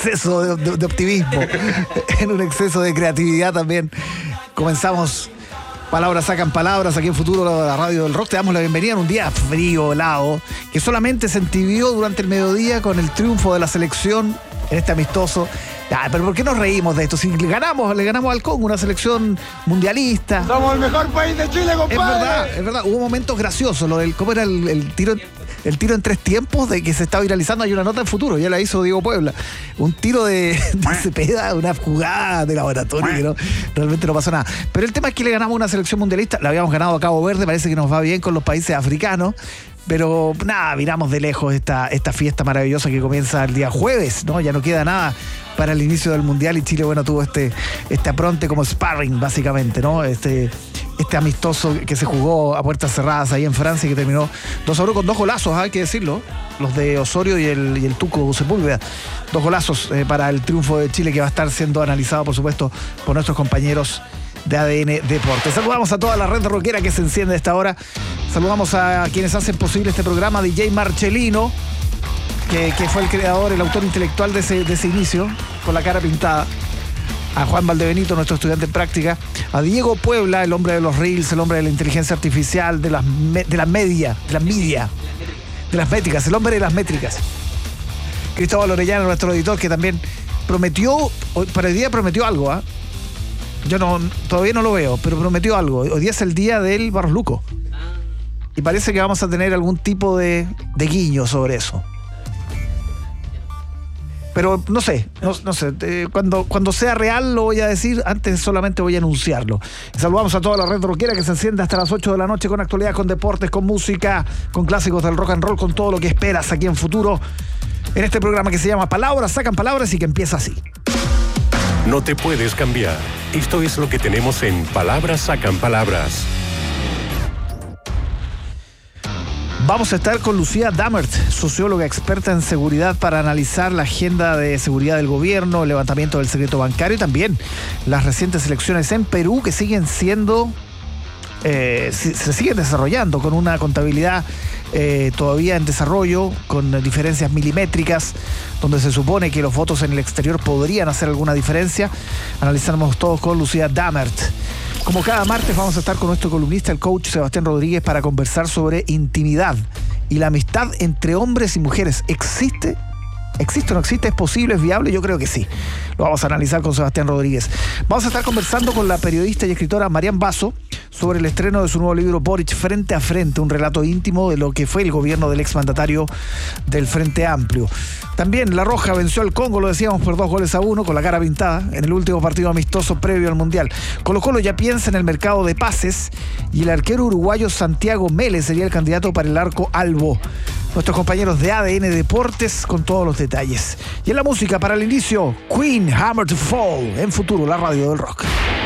exceso de optimismo, en un exceso de creatividad también. Comenzamos Palabras Sacan Palabras aquí en Futuro, la radio del rock. Te damos la bienvenida en un día frío, helado, que solamente se entibió durante el mediodía con el triunfo de la selección en este amistoso. Pero ¿por qué nos reímos de esto? Si le ganamos al Congo, una selección mundialista. Somos el mejor país de Chile, compadre. Es verdad. Hubo momentos graciosos. Lo del, ¿cómo era el tiro en 3 tiempos de que se está viralizando? Hay una nota en Futuro, ya la hizo Diego Puebla. Un tiro de Cepeda, una jugada de laboratorio que realmente no pasó nada. Pero el tema es que le ganamos una selección mundialista. La habíamos ganado a Cabo Verde, parece que nos va bien con los países africanos. Pero nada, miramos de lejos esta fiesta maravillosa que comienza el día jueves, ¿no? Ya no queda nada para el inicio del Mundial y Chile, bueno, tuvo este apronte como sparring, básicamente, ¿no? Este amistoso que se jugó a puertas cerradas ahí en Francia y que terminó 2-1 con 2 golazos, hay que decirlo, los de Osorio y el Tuco Sepúlveda. 2 golazos para el triunfo de Chile, que va a estar siendo analizado, por supuesto, por nuestros compañeros de ADN Deportes. Saludamos a toda la red rockera que se enciende a esta hora. Saludamos a quienes hacen posible este programa, DJ Marchelino, que fue el creador, el autor intelectual de ese inicio, con la cara pintada. A Juan Valdebenito, nuestro estudiante en práctica. A Diego Puebla, el hombre de los reels, el hombre de la inteligencia artificial, de las métricas, el hombre de las métricas. Cristóbal Orellana, nuestro editor, que también para el día prometió algo, ¿ah? Yo todavía no lo veo, pero prometió algo. Hoy día es el día del Barros Luco. Y parece que vamos a tener algún tipo de guiño sobre eso. Pero no sé. Cuando sea real lo voy a decir, antes solamente voy a anunciarlo. Saludamos a toda la red rockera que se enciende hasta las 8 de la noche con actualidad, con deportes, con música, con clásicos del rock and roll, con todo lo que esperas aquí en Futuro, en este programa que se llama Palabras Sacan Palabras y que empieza así. No te puedes cambiar. Esto es lo que tenemos en Palabras Sacan Palabras. Vamos a estar con Lucía Dammert, socióloga experta en seguridad, para analizar la agenda de seguridad del gobierno, el levantamiento del secreto bancario y también las recientes elecciones en Perú, que siguen siendo... se siguen desarrollando con una contabilidad todavía en desarrollo, con diferencias milimétricas, donde se supone que los votos en el exterior podrían hacer alguna diferencia. Analizamos todos con Lucía Dammert. Como cada martes vamos a estar con nuestro columnista, el coach Sebastián Rodríguez, para conversar sobre intimidad y la amistad entre hombres y mujeres. ¿Existe? ¿Existe o no existe? ¿Es posible? ¿Es viable? Yo creo que sí. Lo vamos a analizar con Sebastián Rodríguez. Vamos a estar conversando con la periodista y escritora Marian Basso sobre el estreno de su nuevo libro Boric Frente a Frente, un relato íntimo de lo que fue el gobierno del exmandatario del Frente Amplio. También La Roja venció al Congo, lo decíamos, por 2-1 con la cara pintada en el último partido amistoso previo al Mundial. Colo-Colo ya piensa en el mercado de pases y el arquero uruguayo Santiago Mele sería el candidato para el arco albo. Nuestros compañeros de ADN Deportes con todos los detalles. Y en la música, para el inicio, Queen, Hammer to Fall, en Futuro, la radio del rock.